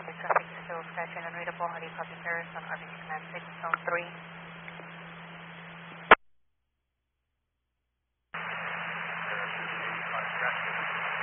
traffic still sketchy and unreadable. How do you copy Paris on RBC Command 6, Zone 3?